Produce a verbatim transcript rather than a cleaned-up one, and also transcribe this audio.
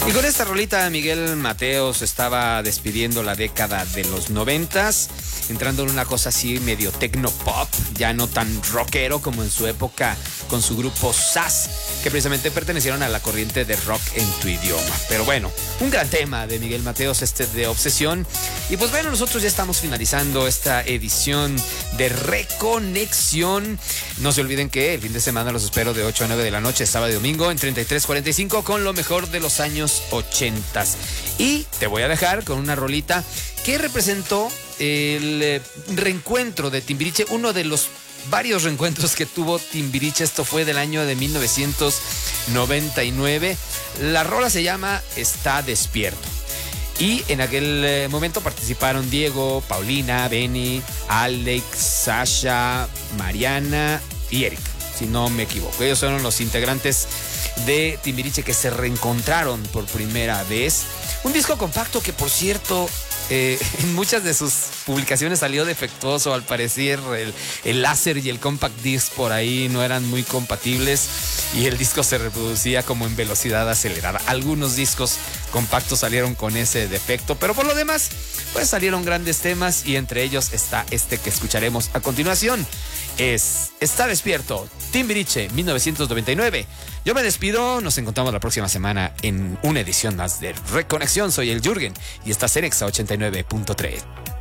Y con esta rolita Miguel Mateos estaba despidiendo la década de los noventas, entrando en una cosa así medio techno pop, ya no tan rockero como en su época con su grupo S A S, que precisamente pertenecieron a la corriente de rock en tu idioma. Pero bueno, un gran tema de Miguel Mateos, este de Obsesión. Y pues bueno, nosotros ya estamos finalizando esta edición de Reconexión. No se olviden que el fin de semana los espero de ocho a nueve de la noche, sábado y domingo, en treinta y tres cuarenta y cinco, con lo mejor de los años ochentas. Y te voy a dejar con una rolita que representó el eh, reencuentro de Timbiriche, uno de los varios reencuentros que tuvo Timbiriche. Esto fue del año de mil novecientos noventa y nueve. La rola se llama Está Despierto. Y en aquel eh, momento participaron Diego, Paulina, Benny, Alex, Sasha, Mariana y Eric, si no me equivoco. Ellos fueron los integrantes de Timbiriche que se reencontraron por primera vez. Un disco compacto que, por cierto, eh, en muchas de sus publicaciones salió defectuoso. Al parecer el, el láser y el compact disc por ahí no eran muy compatibles y el disco se reproducía como en velocidad acelerada. Algunos discos compactos salieron con ese defecto, pero por lo demás pues salieron grandes temas, y entre ellos está este que escucharemos a continuación. Es Está Despierto, Timbiriche, mil novecientos noventa y nueve. Yo me despido, nos encontramos la próxima semana en una edición más de Reconexión. Soy el Jürgen y estás en Exa ochenta y nueve punto tres.